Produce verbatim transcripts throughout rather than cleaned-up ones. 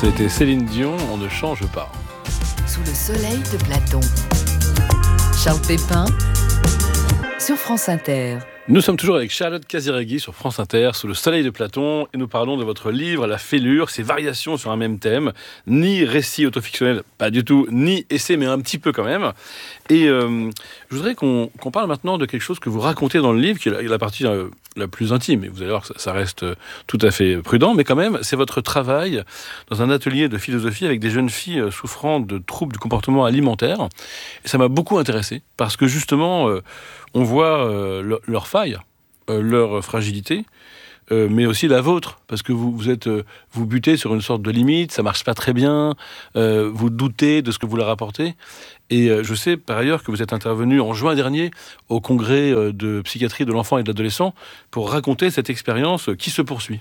C'était Céline Dion, on ne change pas. Sous le soleil de Platon. Charles Pépin sur France Inter. Nous sommes toujours avec Charlotte Casiraghi sur France Inter, sous le soleil de Platon, et nous parlons de votre livre, La Fêlure, ses variations sur un même thème, ni récit autofictionnel, pas du tout, ni essai, mais un petit peu quand même. Et euh, je voudrais qu'on, qu'on parle maintenant de quelque chose que vous racontez dans le livre, qui est la, la partie euh, la plus intime, et vous allez voir que ça, ça reste euh, tout à fait prudent, mais quand même, c'est votre travail dans un atelier de philosophie avec des jeunes filles euh, souffrant de troubles du comportement alimentaire. Et ça m'a beaucoup intéressé, parce que justement, euh, on voit euh, leur, leur faille, euh, leur fragilité, euh, mais aussi la vôtre, parce que vous, vous, êtes, euh, vous butez sur une sorte de limite, ça marche pas très bien, euh, vous doutez de ce que vous leur apportez. Et euh, je sais par ailleurs que vous êtes intervenu en juin dernier au congrès euh, de psychiatrie de l'enfant et de l'adolescent pour raconter cette expérience qui se poursuit.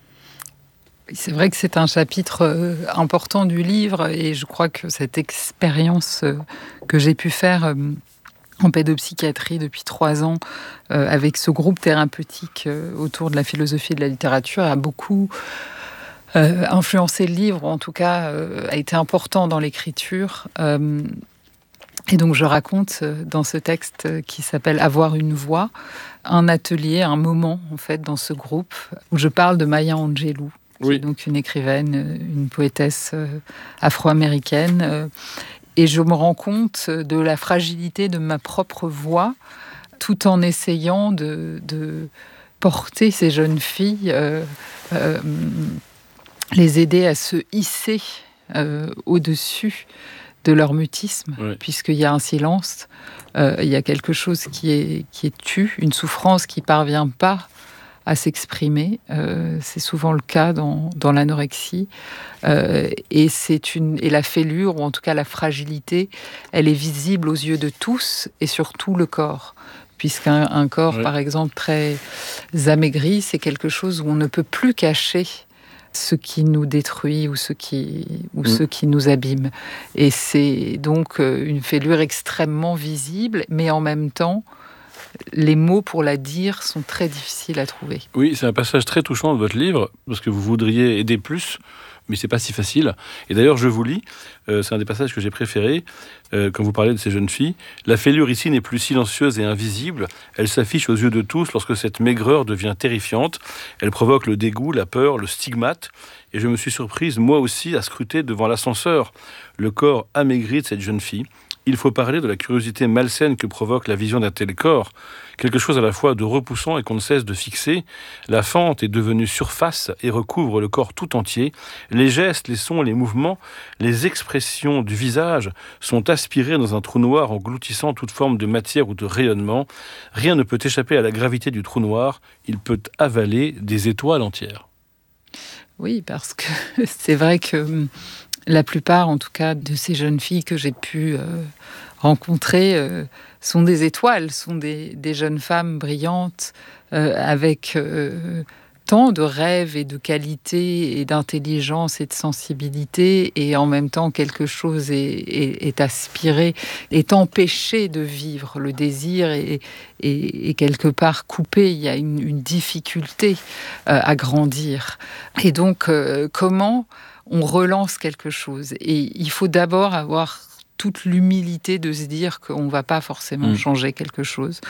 C'est vrai que c'est un chapitre euh, important du livre, et je crois que cette expérience euh, que j'ai pu faire euh, en pédopsychiatrie depuis trois ans, euh, avec ce groupe thérapeutique euh, autour de la philosophie et de la littérature, a beaucoup euh, influencé le livre, ou en tout cas euh, a été important dans l'écriture. Euh, et donc je raconte euh, dans ce texte euh, qui s'appelle « Avoir une voix », un atelier, un moment en fait dans ce groupe, où je parle de Maya Angelou, qui oui. est donc une écrivaine, une poétesse euh, afro-américaine, euh, et je me rends compte de la fragilité de ma propre voix, tout en essayant de, de porter ces jeunes filles, euh, euh, les aider à se hisser euh, au-dessus de leur mutisme, oui. puisqu'il y a un silence, euh, il y a quelque chose qui est, qui est tu, une souffrance qui ne parvient pas à s'exprimer. Euh, c'est souvent le cas dans, dans l'anorexie. Euh, et, c'est une, et la fêlure, ou en tout cas la fragilité, elle est visible aux yeux de tous, et surtout le corps. Puisqu'un un corps, oui. par exemple, très amaigri, c'est quelque chose où on ne peut plus cacher ce qui nous détruit ou ce qui, ou mmh. ce qui nous abîme. Et c'est donc une fêlure extrêmement visible, mais en même temps, les mots pour la dire sont très difficiles à trouver. Oui, c'est un passage très touchant de votre livre, parce que vous voudriez aider plus, mais c'est pas si facile. Et d'ailleurs, je vous lis, euh, c'est un des passages que j'ai préférés, euh, quand vous parlez de ces jeunes filles. La fêlure ici n'est plus silencieuse et invisible, elle s'affiche aux yeux de tous lorsque cette maigreur devient terrifiante. Elle provoque le dégoût, la peur, le stigmate. Et je me suis surprise, moi aussi, à scruter devant l'ascenseur le corps amaigri de cette jeune fille. Il faut parler de la curiosité malsaine que provoque la vision d'un tel corps, quelque chose à la fois de repoussant et qu'on ne cesse de fixer. La fente est devenue surface et recouvre le corps tout entier. Les gestes, les sons, les mouvements, les expressions du visage sont aspirés dans un trou noir engloutissant toute forme de matière ou de rayonnement. Rien ne peut échapper à la gravité du trou noir, il peut avaler des étoiles entières. Oui, parce que c'est vrai que la plupart, en tout cas, de ces jeunes filles que j'ai pu euh, rencontrer euh, sont des étoiles, sont des, des jeunes femmes brillantes, euh, avec euh, tant de rêves et de qualités et d'intelligence et de sensibilité, et en même temps quelque chose est, est, est aspiré, est empêché de vivre. Le désir est, est, est quelque part coupé, il y a une, une difficulté euh, à grandir. Et donc, euh, comment on relance quelque chose? Et il faut d'abord avoir toute l'humilité de se dire qu'on ne va pas forcément mmh. changer quelque chose,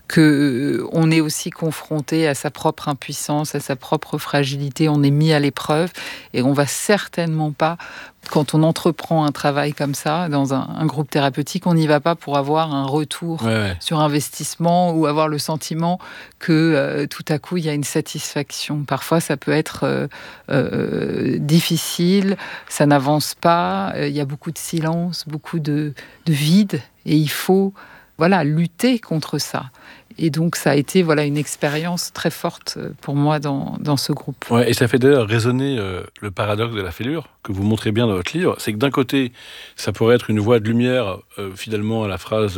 qu'on est aussi confronté à sa propre impuissance, à sa propre fragilité, on est mis à l'épreuve, et on ne va certainement pas, quand on entreprend un travail comme ça, dans un, un groupe thérapeutique, on n'y va pas pour avoir un retour ouais, ouais. sur investissement, ou avoir le sentiment que euh, tout à coup, il y a une satisfaction. Parfois, ça peut être euh, euh, difficile, ça n'avance pas, il y a beaucoup de silence, beaucoup de, de vide, et il faut voilà, lutter contre ça. Et donc, ça a été voilà, une expérience très forte pour moi dans, dans ce groupe. Ouais, et ça fait d'ailleurs résonner euh, le paradoxe de la fêlure, que vous montrez bien dans votre livre. C'est que d'un côté, ça pourrait être une voie de lumière, euh, finalement, à la phrase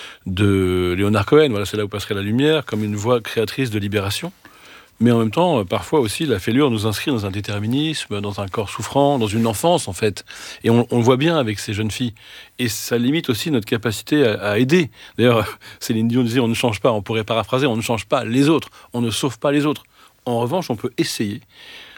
de Léonard Cohen, voilà, c'est là où passerait la lumière, comme une voie créatrice de libération. Mais en même temps, parfois aussi, la fêlure nous inscrit dans un déterminisme, dans un corps souffrant, dans une enfance, en fait. Et on, on le voit bien avec ces jeunes filles. Et ça limite aussi notre capacité à, à aider. D'ailleurs, Céline Dion disait, on ne change pas, on pourrait paraphraser, on ne change pas les autres, on ne sauve pas les autres. En revanche, on peut essayer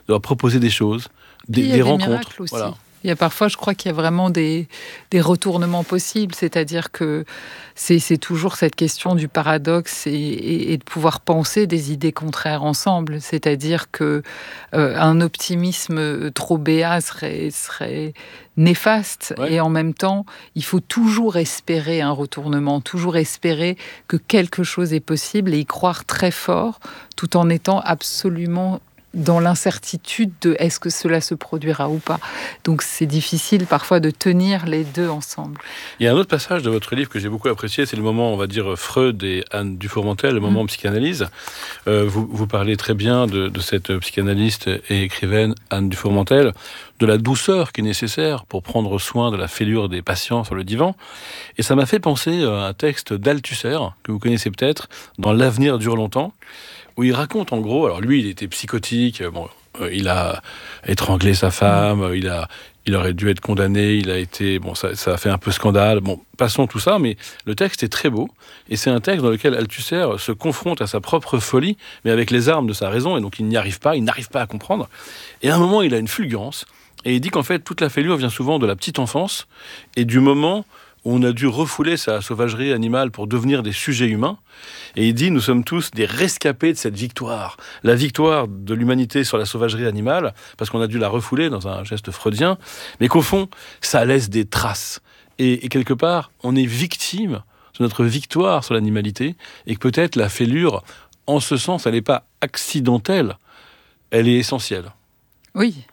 de leur proposer des choses, des, il y a des des rencontres. miracles aussi. Voilà. Il y a parfois, je crois qu'il y a vraiment des, des retournements possibles, c'est-à-dire que c'est, c'est toujours cette question du paradoxe et, et, et de pouvoir penser des idées contraires ensemble. C'est-à-dire que euh, un optimisme trop béat serait, serait néfaste, Ouais. et en même temps, il faut toujours espérer un retournement, toujours espérer que quelque chose est possible et y croire très fort, tout en étant absolument dans l'incertitude de est-ce que cela se produira ou pas. Donc c'est difficile parfois de tenir les deux ensemble. Il y a un autre passage de votre livre que j'ai beaucoup apprécié, c'est le moment, on va dire, Freud et Anne Dufourmentel, le moment mmh. psychanalyse. Euh, vous, vous parlez très bien de, de cette psychanalyste et écrivaine Anne Dufourmentel, de la douceur qui est nécessaire pour prendre soin de la fêlure des patients sur le divan. Et ça m'a fait penser à un texte d'Althusser, que vous connaissez peut-être, dans L'avenir dure longtemps, où il raconte en gros, alors lui il était psychotique, bon, euh, il a étranglé sa femme, mmh. il, a, il aurait dû être condamné, il a été, bon ça, ça a fait un peu scandale, bon passons tout ça, mais le texte est très beau, et c'est un texte dans lequel Althusser se confronte à sa propre folie, mais avec les armes de sa raison, et donc il n'y arrive pas, il n'arrive pas à comprendre, et à un moment il a une fulgurance, et il dit qu'en fait toute la fêlure vient souvent de la petite enfance, et du moment où on a dû refouler sa sauvagerie animale pour devenir des sujets humains. Et il dit, nous sommes tous des rescapés de cette victoire. La victoire de l'humanité sur la sauvagerie animale, parce qu'on a dû la refouler dans un geste freudien, mais qu'au fond, ça laisse des traces. Et, et quelque part, on est victime de notre victoire sur l'animalité, et que peut-être la fêlure, en ce sens, elle n'est pas accidentelle, elle est essentielle. Oui.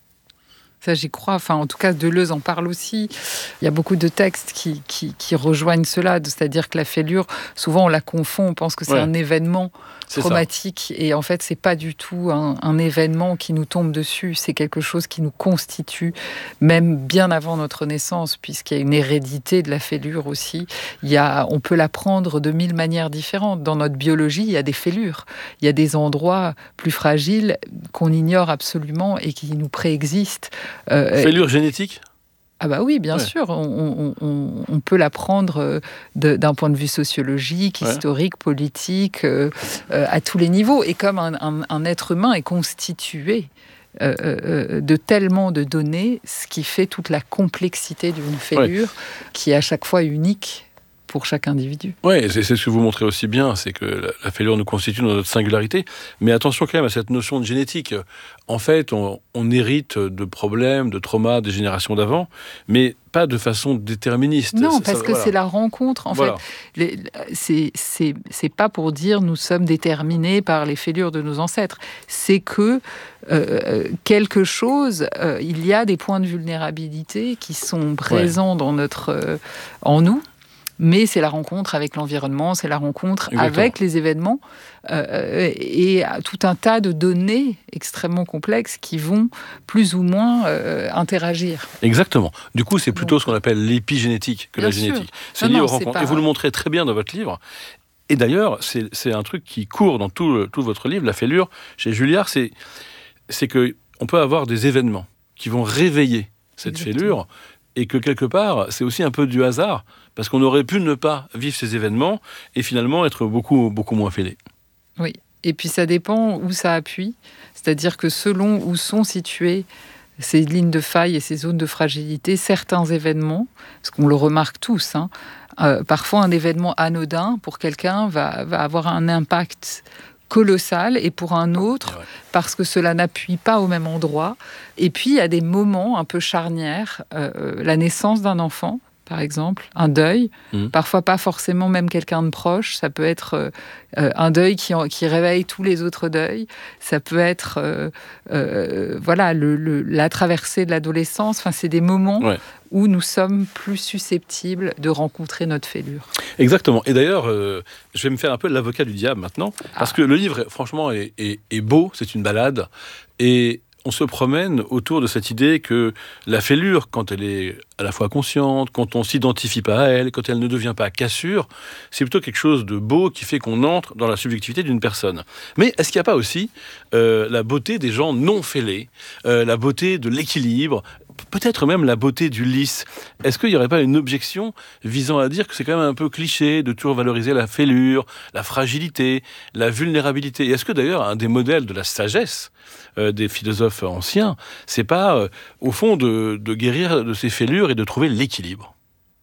Ça, j'y crois. Enfin, en tout cas, Deleuze en parle aussi. Il y a beaucoup de textes qui, qui, qui rejoignent cela. C'est-à-dire que la fêlure, souvent, on la confond. On pense que c'est ouais. un événement c'est traumatique. Ça. Et en fait, c'est pas du tout un, un événement qui nous tombe dessus. C'est quelque chose qui nous constitue, même bien avant notre naissance, puisqu'il y a une hérédité de la fêlure aussi. Il y a, on peut la prendre de mille manières différentes. Dans notre biologie, il y a des fêlures. Il y a des endroits plus fragiles qu'on ignore absolument et qui nous préexistent. Euh, Fêlure génétique ? Ah bah oui, bien ouais. sûr. On, on, on peut l'apprendre de, d'un point de vue sociologique, ouais. historique, politique, euh, euh, à tous les niveaux. Et comme un, un, un être humain est constitué euh, euh, de tellement de données, ce qui fait toute la complexité d'une fêlure, ouais. qui est à chaque fois unique pour chaque individu. Oui, c'est, c'est ce que vous montrez aussi bien, c'est que la, la fêlure nous constitue dans notre singularité, mais attention quand même à cette notion de génétique. En fait, on, on hérite de problèmes, de traumas des générations d'avant, mais pas de façon déterministe. Non, c'est, parce ça, que voilà. c'est la rencontre. En voilà. fait, les, c'est, c'est, c'est pas pour dire nous sommes déterminés par les fêlures de nos ancêtres. C'est que euh, quelque chose, euh, il y a des points de vulnérabilité qui sont présents ouais. dans notre, euh, en nous. Mais c'est la rencontre avec l'environnement, c'est la rencontre Exactement. avec les événements euh, et tout un tas de données extrêmement complexes qui vont plus ou moins euh, interagir. Exactement. Du coup, c'est plutôt Donc, ce qu'on appelle l'épigénétique que la sûr. génétique. C'est non, lié non, aux rencontres. Pas... Et vous le montrez très bien dans votre livre. Et d'ailleurs, c'est, c'est un truc qui court dans tout, le, tout votre livre, La fêlure, chez Julliard, c'est, c'est qu'on peut avoir des événements qui vont réveiller cette Exactement. fêlure et que quelque part, c'est aussi un peu du hasard, parce qu'on aurait pu ne pas vivre ces événements et finalement être beaucoup, beaucoup moins fêlé. Oui, et puis ça dépend où ça appuie, c'est-à-dire que selon où sont situées ces lignes de faille et ces zones de fragilité, certains événements, parce qu'on le remarque tous, hein, euh, parfois un événement anodin pour quelqu'un va, va avoir un impact colossal, et pour un autre, ouais. parce que cela n'appuie pas au même endroit. Et puis, il y a des moments un peu charnières, euh, la naissance d'un enfant, par exemple, un deuil, mmh. parfois pas forcément même quelqu'un de proche, ça peut être euh, un deuil qui, qui réveille tous les autres deuils, ça peut être euh, euh, voilà, le, le, la traversée de l'adolescence, enfin, c'est des moments ouais. où nous sommes plus susceptibles de rencontrer notre fêlure. Exactement. Et d'ailleurs, euh, je vais me faire un peu l'avocat du diable maintenant, parce ah. que le livre, franchement, est, est, est beau, c'est une balade, et on se promène autour de cette idée que la fêlure, quand elle est à la fois consciente, quand on ne s'identifie pas à elle, quand elle ne devient pas cassure, c'est plutôt quelque chose de beau qui fait qu'on entre dans la subjectivité d'une personne. Mais est-ce qu'il n'y a pas aussi euh, la beauté des gens non fêlés, euh, la beauté de l'équilibre ? peut-être même la beauté du lisse. Est-ce qu'il n'y aurait pas une objection visant à dire que c'est quand même un peu cliché de toujours valoriser la fêlure, la fragilité, la vulnérabilité? Et est-ce que d'ailleurs un des modèles de la sagesse euh, des philosophes anciens, c'est pas euh, au fond de, de guérir de ces fêlures et de trouver l'équilibre?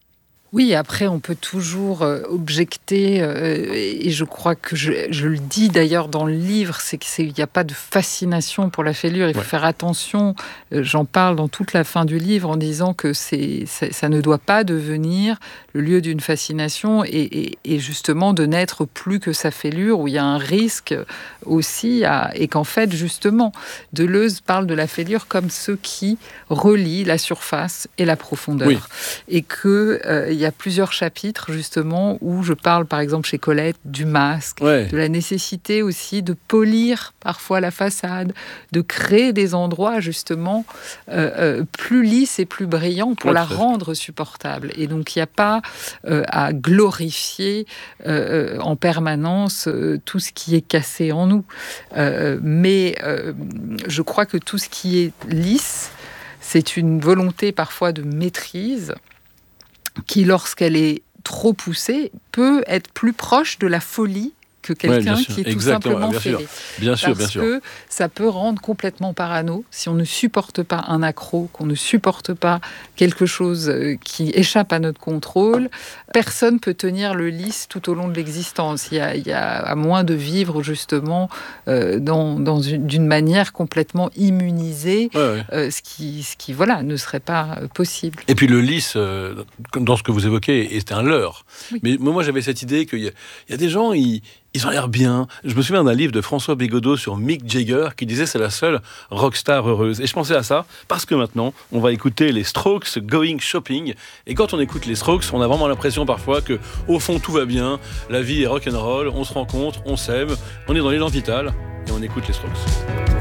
Oui, après, on peut toujours euh, objecter, euh, et je crois que je, je le dis d'ailleurs dans le livre, c'est qu'il n'y a pas de fascination pour la fêlure. Il faut ouais. faire attention. Euh, j'en parle dans toute la fin du livre en disant que c'est, c'est, ça ne doit pas devenir le lieu d'une fascination et, et, et justement de n'être plus que sa fêlure, où il y a un risque aussi, à, et qu'en fait, justement, Deleuze parle de la fêlure comme ce qui relie la surface et la profondeur. Oui. Et que... Euh, il y a plusieurs chapitres, justement, où je parle, par exemple, chez Colette, du masque, ouais. de la nécessité aussi de polir parfois la façade, de créer des endroits, justement, euh, euh, plus lisses et plus brillants pour ouais, la rendre supportable. Et donc, il n'y a pas euh, à glorifier euh, en permanence euh, tout ce qui est cassé en nous. Euh, mais euh, je crois que tout ce qui est lisse, c'est une volonté parfois de maîtrise qui, lorsqu'elle est trop poussée, peut être plus proche de la folie que quelqu'un ouais, qui est tout Exactement, simplement bien fêlé. Sûr. Bien sûr, Parce bien sûr. que ça peut rendre complètement parano si on ne supporte pas un accroc, qu'on ne supporte pas quelque chose qui échappe à notre contrôle. Personne ne peut tenir le lisse tout au long de l'existence. Il y a, il y a à moins de vivre justement euh, dans, dans une, d'une manière complètement immunisée, ouais, ouais. Euh, ce qui, ce qui voilà, ne serait pas possible. Et puis le lisse, euh, dans ce que vous évoquez, c'est un leurre. Oui. Mais moi, j'avais cette idée qu'il y a, il y a des gens, ils, ils ont l'air bien. Je me souviens d'un livre de François Bégodeau sur Mick Jagger qui disait c'est la seule rockstar heureuse. Et je pensais à ça parce que maintenant, on va écouter les Strokes, Going Shopping. Et quand on écoute les Strokes, on a vraiment l'impression parfois que au fond tout va bien, la vie est rock'n'roll, on se rencontre, on s'aime, on est dans l'élan vital et on écoute les Strokes.